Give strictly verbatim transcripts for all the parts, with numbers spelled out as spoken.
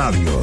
Radio.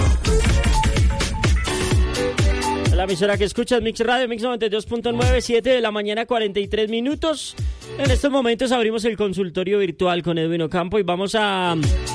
La emisora que escuchas, Mix Radio, Mix noventa y dos punto nueve, siete de la mañana, cuarenta y tres minutos. En estos momentos abrimos el consultorio virtual con Edwin Ocampo y vamos a,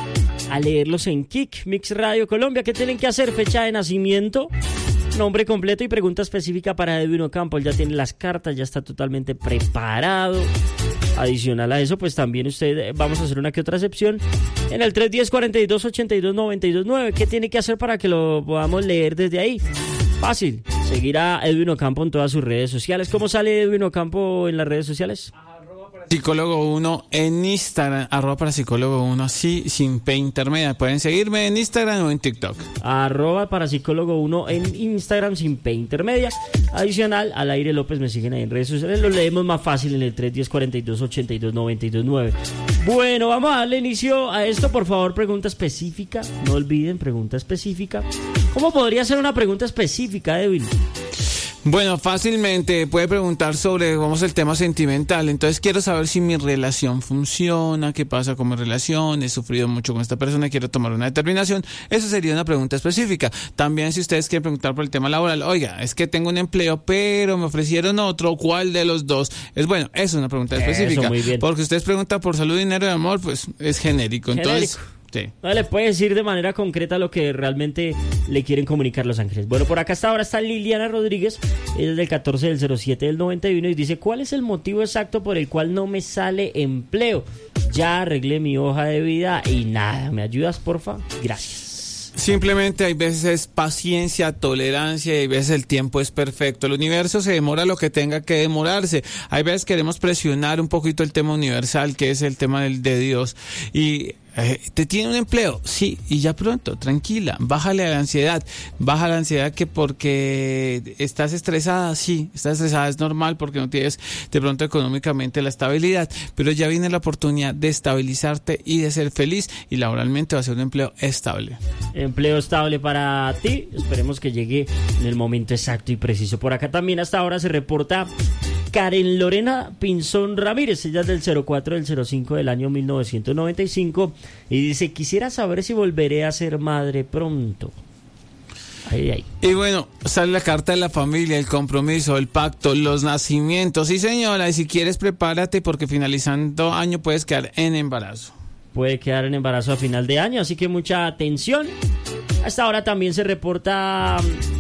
a leerlos en Kik, Mix Radio Colombia. ¿Qué tienen que hacer? Fecha de nacimiento, nombre completo y pregunta específica para Edwin Ocampo. Él ya tiene las cartas, ya está totalmente preparado. Adicional a eso, pues también usted, vamos a hacer una que otra excepción en el tres uno cero, cuarenta y dos, ochenta y dos, noventa y dos, nueve. ¿Qué tiene que hacer para que lo podamos leer desde ahí? Fácil, seguir a Edwin Ocampo en todas sus redes sociales. ¿Cómo sale Edwin Ocampo en las redes sociales? Psicólogo uno en Instagram, arroba para psicólogo uno, así sin P intermedia. Pueden seguirme en Instagram o en TikTok. Arroba para psicólogo uno en Instagram sin P intermedia. Adicional, al aire López me siguen ahí en redes sociales. Lo leemos más fácil en el tres uno cero, cuarenta y dos, ochenta y dos, noventa y dos, nueve. Bueno, vamos a darle inicio a esto. Por favor, pregunta específica. No olviden, pregunta específica. ¿Cómo podría ser una pregunta específica, Edwin? Bueno, fácilmente puede preguntar sobre, vamos, el tema sentimental. Entonces quiero saber si mi relación funciona, qué pasa con mi relación, he sufrido mucho con esta persona, quiero tomar una determinación. Eso sería una pregunta específica. También si ustedes quieren preguntar por el tema laboral, oiga, es que tengo un empleo, pero me ofrecieron otro, ¿cuál de los dos? Es bueno, eso es una pregunta específica. Eso, muy bien. Porque ustedes preguntan por salud, dinero y amor, pues es genérico. Entonces... Genérico. Sí. No le puede decir de manera concreta lo que realmente le quieren comunicar Los Ángeles. Bueno, por acá hasta ahora está Liliana Rodríguez, ella es del catorce del cero siete del noventa y uno y dice: ¿cuál es el motivo exacto por el cual no me sale empleo? Ya arreglé mi hoja de vida y nada, ¿me ayudas, porfa? Gracias. Simplemente hay veces paciencia, tolerancia y hay veces el tiempo es perfecto. El universo se demora lo que tenga que demorarse. Hay veces queremos presionar un poquito el tema universal, que es el tema del, de Dios. Y eh, ¿te tiene un empleo? Sí, y ya pronto, tranquila, bájale a la ansiedad. Baja la ansiedad que porque estás estresada, sí, estás estresada, es normal porque no tienes de pronto económicamente la estabilidad, pero ya viene la oportunidad de estabilizarte y de ser feliz y laboralmente va a ser un empleo estable. Empleo estable para ti, esperemos que llegue en el momento exacto y preciso. Por acá también hasta ahora se reporta Karen Lorena Pinzón Ramírez, ella es del cero cuatro del cero cinco del año mil novecientos noventa y cinco y dice: quisiera saber si volveré a ser madre pronto. Ay, ay. Y bueno, sale la carta de la familia, el compromiso, el pacto, los nacimientos. Sí, señora, y si quieres prepárate porque finalizando año puedes quedar en embarazo. Puede quedar en embarazo a final de año, así que mucha atención. Hasta ahora también se reporta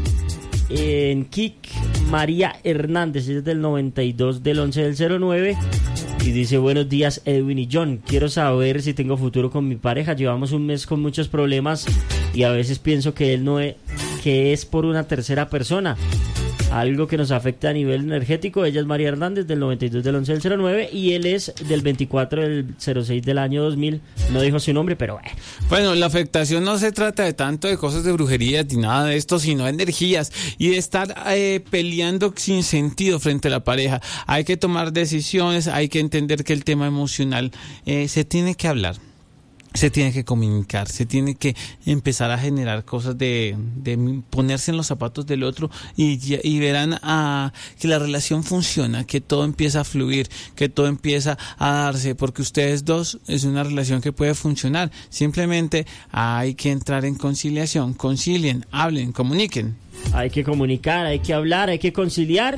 en Kik María Hernández, es del noventa y dos del once del cero nueve y dice: buenos días, Edwin y John, quiero saber si tengo futuro con mi pareja. Llevamos un mes con muchos problemas y a veces pienso que él no es, que es por una tercera persona, algo que nos afecta a nivel energético. Ella es María Hernández del noventa y dos del once del cero nueve y él es del veinticuatro del cero seis del año dos mil. No dijo su nombre, pero bueno. Bueno, la afectación no se trata de tanto de cosas de brujería ni nada de esto, sino de energías y de estar eh, peleando sin sentido frente a la pareja. Hay que tomar decisiones, hay que entender que el tema emocional eh, se tiene que hablar. Se tiene que comunicar, se tiene que empezar a generar cosas de, de ponerse en los zapatos del otro y, y verán a, que la relación funciona, que todo empieza a fluir, que todo empieza a darse, porque ustedes dos es una relación que puede funcionar. Simplemente hay que entrar en conciliación, concilien, hablen, comuniquen. Hay que comunicar, hay que hablar, hay que conciliar.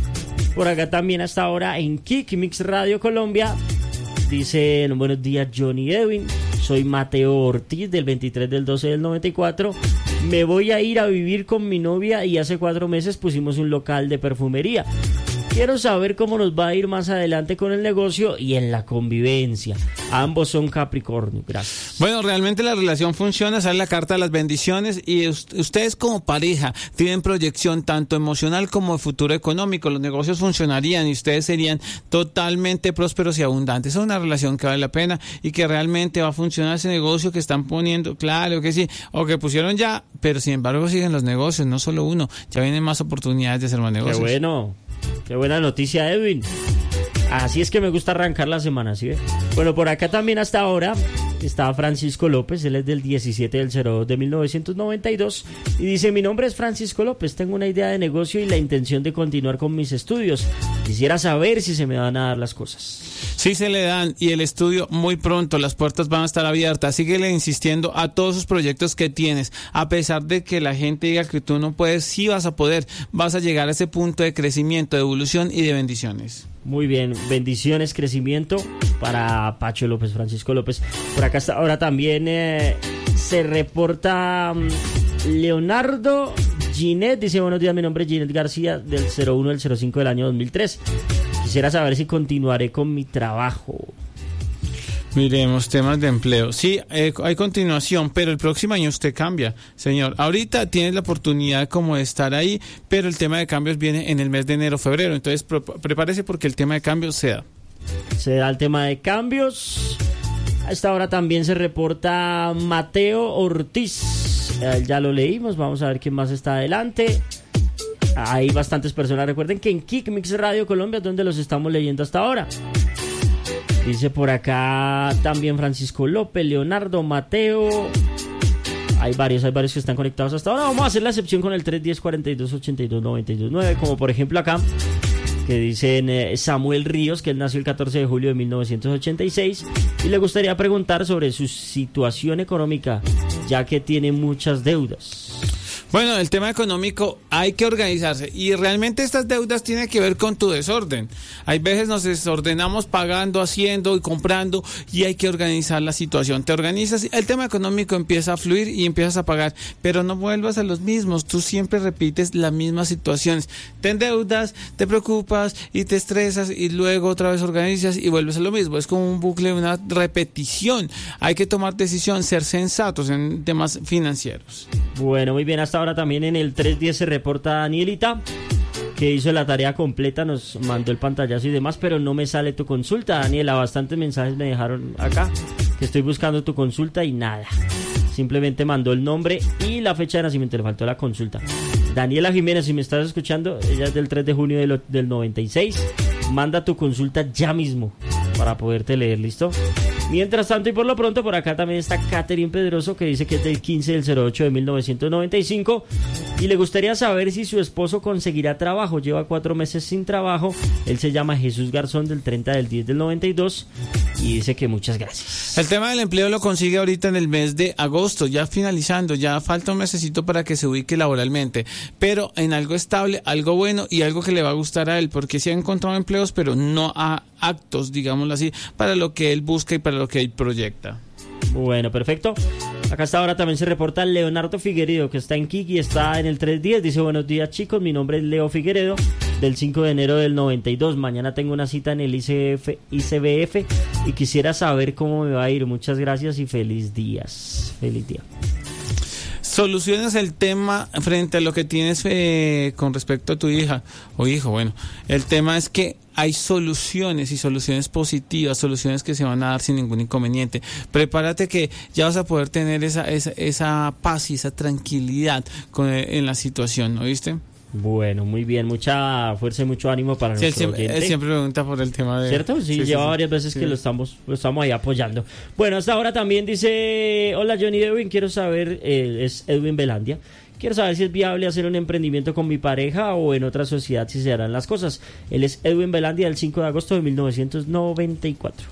Por acá también hasta ahora en Kik Mix Radio Colombia dicen: buenos días, Johnny y Edwin. Soy Mateo Ortiz del veintitrés del doce del noventa y cuatro. Me voy a ir a vivir con mi novia y hace cuatro meses pusimos un local de perfumería. Quiero saber cómo nos va a ir más adelante con el negocio y en la convivencia. Ambos son Capricornio. Gracias. Bueno, realmente la relación funciona, sale la carta de las bendiciones y ustedes como pareja tienen proyección tanto emocional como de futuro económico. Los negocios funcionarían y ustedes serían totalmente prósperos y abundantes. Es una relación que vale la pena y que realmente va a funcionar ese negocio que están poniendo, claro que sí, o que pusieron ya, pero sin embargo siguen los negocios, no solo uno. Ya vienen más oportunidades de hacer más negocios. Qué bueno. Qué buena noticia, Edwin. Así es que me gusta arrancar la semana, ¿sí ve? Bueno, por acá también hasta ahora está Francisco López, él es del diecisiete del cero dos de mil novecientos noventa y dos y dice: mi nombre es Francisco López, tengo una idea de negocio y la intención de continuar con mis estudios. Quisiera saber si se me van a dar las cosas. Sí se le dan, y el estudio muy pronto, las puertas van a estar abiertas. Síguele insistiendo a todos esos proyectos que tienes, a pesar de que la gente diga que tú no puedes, sí vas a poder, vas a llegar a ese punto de crecimiento, de evolución y de bendiciones. Muy bien, bendiciones, crecimiento para Pacho López, Francisco López. Por acá hasta ahora también eh, se reporta um, Leonardo Ginette, dice: buenos días, mi nombre es Ginette García, del cero uno del cero cinco del año dos mil tres. Quisiera saber si continuaré con mi trabajo. Miremos, temas de empleo. Sí, eh, hay continuación, pero el próximo año usted cambia, señor. Ahorita tienes la oportunidad como de estar ahí, pero el tema de cambios viene en el mes de enero, febrero. Entonces, pre- prepárese porque el tema de cambios se da. Se da el tema de cambios. A esta hora también se reporta Mateo Ortiz. Eh, ya lo leímos, vamos a ver quién más está adelante. Hay bastantes personas. Recuerden que en Kick Mix Radio Colombia es donde los estamos leyendo hasta ahora. Dice por acá también Francisco López, Leonardo, Mateo. Hay varios, hay varios que están conectados hasta ahora. Vamos a hacer la excepción con el tres uno cero, cuatro dos, ocho dos, nueve dos nueve. Como por ejemplo acá, que dicen eh, Samuel Ríos, que él nació el catorce de julio de mil novecientos ochenta y seis. Y le gustaría preguntar sobre su situación económica, ya que tiene muchas deudas. Bueno, el tema económico hay que organizarse, y realmente estas deudas tienen que ver con tu desorden. Hay veces nos desordenamos pagando, haciendo y comprando, y hay que organizar la situación. Te organizas, el tema económico empieza a fluir y empiezas a pagar, pero no vuelvas a los mismos. Tú siempre repites las mismas situaciones. Te endeudas, te preocupas y te estresas, y luego otra vez organizas y vuelves a lo mismo. Es como un bucle, una repetición. Hay que tomar decisión, ser sensatos en temas financieros. Bueno, muy bien, hasta ahora también en el tres diez se reporta Danielita, que hizo la tarea completa, nos mandó el pantallazo y demás, pero no me sale tu consulta, Daniela. Bastantes mensajes me dejaron acá, que estoy buscando tu consulta y nada. Simplemente mandó el nombre y la fecha de nacimiento, le faltó la consulta. Daniela Jiménez, si me estás escuchando, ella es del tres de junio del, del noventa y seis. Manda tu consulta ya mismo para poderte leer, ¿listo? Mientras tanto, y por lo pronto, por acá también está Catherine Pedroso, que dice que es del quince del cero ocho de mil novecientos noventa y cinco y le gustaría saber si su esposo conseguirá trabajo. Lleva cuatro meses sin trabajo. Él se llama Jesús Garzón, del treinta del diez del noventa y dos, y dice que muchas gracias. El tema del empleo lo consigue ahorita en el mes de agosto, ya finalizando, ya falta un mesecito para que se ubique laboralmente, pero en algo estable, algo bueno y algo que le va a gustar a él, porque sí ha encontrado empleos, pero no a actos, digámoslo así, para lo que él busca y para lo que él proyecta. Bueno, perfecto. Acá hasta ahora también se reporta Leonardo Figueredo, que está en Kiki, está en el tres diez. Dice: buenos días, chicos, mi nombre es Leo Figueredo, del cinco de enero del noventa y dos. Mañana tengo una cita en el I C F, I C B F y quisiera saber cómo me va a ir. Muchas gracias y feliz días. Feliz día. Soluciones el tema frente a lo que tienes eh, con respecto a tu hija o hijo. Bueno, el tema es que hay soluciones y soluciones positivas, soluciones que se van a dar sin ningún inconveniente. Prepárate que ya vas a poder tener esa esa, esa paz y esa tranquilidad con, en la situación, ¿no viste? Bueno, muy bien, mucha fuerza y mucho ánimo para sí, nuestro él siempre, oyente. Él siempre pregunta por el tema de... ¿Cierto? Sí, sí lleva sí, varias veces sí. que lo estamos lo estamos ahí apoyando. Bueno, hasta ahora también dice: hola Johnny Edwin, quiero saber, eh, es Edwin Belandia, quiero saber si es viable hacer un emprendimiento con mi pareja o en otra sociedad, si se harán las cosas. Él es Edwin Belandia, del cinco de agosto de mil novecientos noventa y cuatro.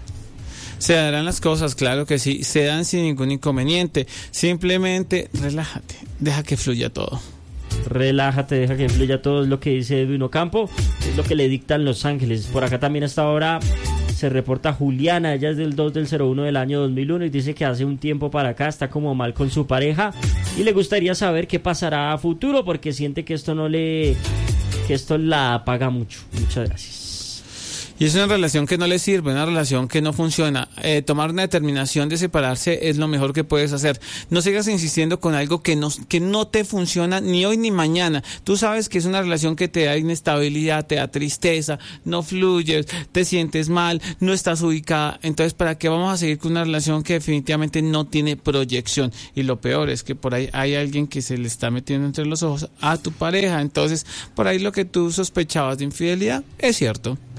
Se darán las cosas, claro que sí, se dan sin ningún inconveniente. Simplemente relájate, deja que fluya todo. Relájate, deja que fluya todo, es lo que dice Edwin Ocampo, es lo que le dictan Los Ángeles. Por acá también hasta ahora se reporta Juliana, ella es del dos del cero uno del año dos mil uno y dice que hace un tiempo para acá está como mal con su pareja y le gustaría saber qué pasará a futuro, porque siente que esto no le, que esto la apaga mucho. Muchas gracias. Y es una relación que no le sirve, una relación que no funciona. Eh, tomar una determinación de separarse es lo mejor que puedes hacer. No sigas insistiendo con algo que no, que no te funciona ni hoy ni mañana. Tú sabes que es una relación que te da inestabilidad, te da tristeza, no fluyes, te sientes mal, no estás ubicada. Entonces, ¿para qué vamos a seguir con una relación que definitivamente no tiene proyección? Y lo peor es que por ahí hay alguien que se le está metiendo entre los ojos a tu pareja. Entonces, por ahí lo que tú sospechabas de infidelidad es cierto. Bueno.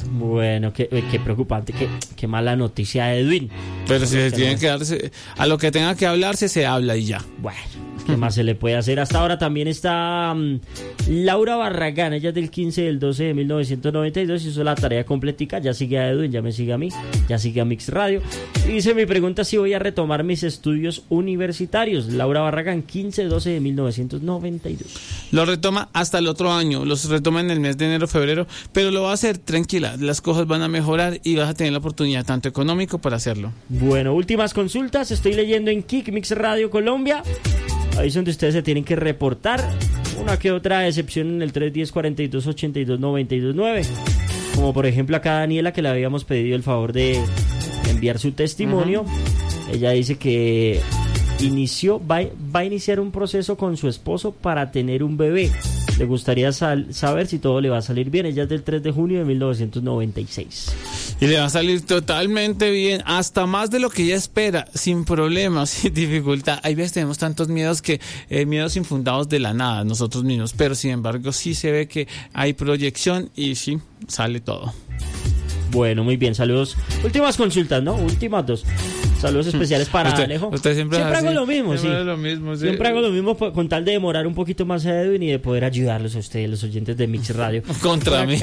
Bueno, qué, qué preocupante, qué, qué mala noticia, Edwin. Pero si se que tiene no. que darse, a lo que tenga que hablarse, se habla y ya. Bueno, ¿qué más se le puede hacer? Hasta ahora también está um, Laura Barragán, ella es del quince del doce de mil novecientos noventa y dos, hizo la tarea completica, ya sigue a Edwin, ya me sigue a mí, ya sigue a Mix Radio. Y dice mi pregunta si voy a retomar mis estudios universitarios. Laura Barragán, quince doce de mil novecientos noventa y dos. Lo retoma hasta el otro año, los retoma en el mes de enero, febrero, pero lo va a hacer tranquila, las cosas van a mejorar y vas a tener la oportunidad tanto económico para hacerlo. Bueno, últimas consultas, estoy leyendo en Kik Mix Radio Colombia, ahí es donde ustedes se tienen que reportar, una que otra excepción en el tres uno cero, cuarenta y dos, ochenta y dos, noventa y dos nueve, como por ejemplo acá Daniela, que le habíamos pedido el favor de enviar su testimonio. Uh-huh. Ella dice que inició, va, va a iniciar un proceso con su esposo para tener un bebé. Le gustaría sal, saber si todo le va a salir bien. Ella es del tres de junio de mil novecientos noventa y seis. Y le va a salir totalmente bien, hasta más de lo que ella espera, sin problemas, sin dificultad. Hay veces tenemos tantos miedos que eh, miedos infundados de la nada, nosotros mismos, pero sin embargo sí se ve que hay proyección y sí, sale todo. Bueno, muy bien, saludos. Últimas consultas, ¿no? Últimas dos. Saludos especiales para usted, Alejo. Usted siempre, siempre hago así, lo mismo, siempre sí. Lo mismo, sí. Siempre hago lo mismo con tal de demorar un poquito más a Edwin y de poder ayudarlos a ustedes, los oyentes de Mix Radio. Contra mí.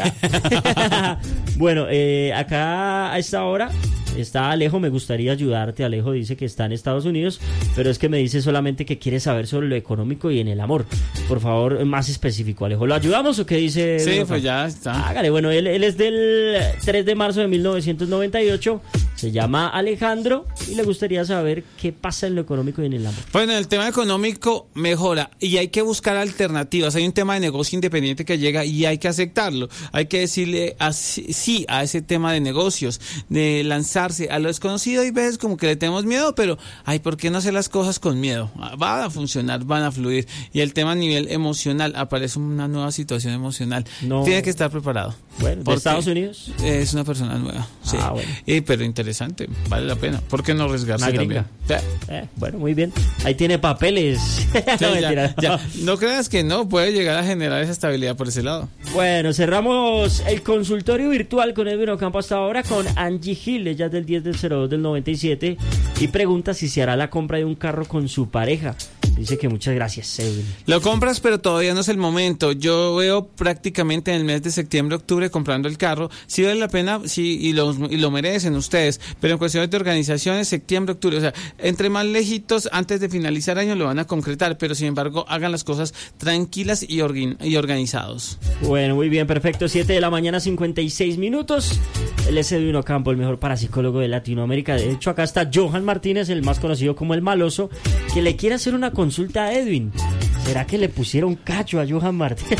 Bueno, eh, acá a esta hora está Alejo, me gustaría ayudarte. Alejo dice que está en Estados Unidos, pero es que me dice solamente que quiere saber sobre lo económico y en el amor. Por favor, más específico, Alejo. ¿Lo ayudamos o qué dice? Sí, Alejo? pues ya está. Hágale, bueno, él, él es del tres de marzo de mil novecientos noventa y ocho, se llama Alejandro y le gustaría saber qué pasa en lo económico y en el amor. Bueno, el tema económico mejora y hay que buscar alternativas. Hay un tema de negocio independiente que llega y hay que aceptarlo. Hay que decirle así, sí a ese tema de negocios, de lanzarse a lo desconocido. Hay veces como que le tenemos miedo, pero ay, ¿por qué no hacer las cosas con miedo? Van a funcionar, van a fluir. Y el tema a nivel emocional, aparece una nueva situación emocional. No. Tiene que estar preparado. Bueno, ¿de Estados Unidos? Es una persona nueva, sí. Ah, bueno. Y, pero interesante, vale la pena. ¿Por qué no arriesgarse también? Eh, bueno, muy bien. Ahí tiene papeles. Sí, no, ya, ya. No creas que no, puede llegar a generar esa estabilidad por ese lado. Bueno, cerramos el consultorio virtual con Edwin Ocampo hasta ahora con Angie Gil, ella es del diez del cero dos del noventa y siete, y pregunta si se hará la compra de un carro con su pareja. Dice que muchas gracias, Edwin. Lo compras, pero todavía no es el momento. Yo veo prácticamente en el mes de septiembre, octubre comprando el carro. Sí vale la pena, sí, y lo, y lo merecen ustedes, pero en cuestiones de organizaciones, septiembre, octubre, o sea, entre más lejitos, antes de finalizar año lo van a concretar, pero sin embargo hagan las cosas tranquilas y, organ, y organizados. Bueno, muy bien, perfecto. siete de la mañana, cincuenta y seis minutos. Él es Edwin Ocampo, el mejor parapsicólogo de Latinoamérica. De hecho, acá está Johan Martínez, el más conocido como el Maloso, que le quiere hacer una consulta a Edwin. ¿Será que le pusieron cacho a Johan Martínez?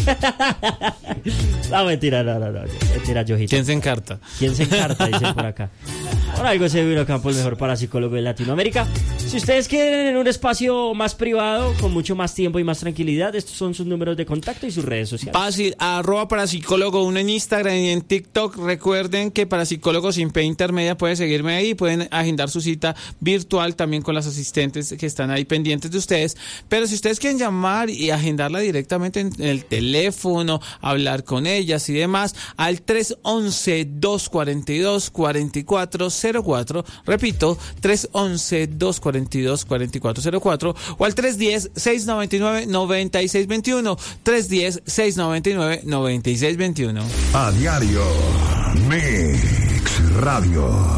No, mentira, no, no, no. Mentira, Jojito. ¿Quién se encarta? ¿Quién se encarta? Dicen por acá. Por algo es Edwin Ocampo, el mejor parapsicólogo de Latinoamérica. Si ustedes quieren en un espacio más privado, con mucho más tiempo y más tranquilidad, estos son sus números de contacto y sus redes sociales. Fácil, arroba parapsicólogo uno en Instagram y en TikTok. Recuerden que Parapsicólogo sin P intermedia, pueden seguirme ahí, pueden agendar su cita virtual también con las asistentes que están ahí pendientes de ustedes. Pero si ustedes quieren llamar y agendarla directamente en el teléfono, hablar con ellas y demás, al tres once, dos cuarenta y dos, cuarenta y cuatro cero cuatro, repito, tres once, dos cuarenta y dos, cuarenta y cuatro cero cuatro, o al tres diez, seiscientos noventa y nueve, noventa y seis veintiuno, tres diez, seiscientos noventa y nueve, noventa y seis veintiuno. A diario, Mix Radio.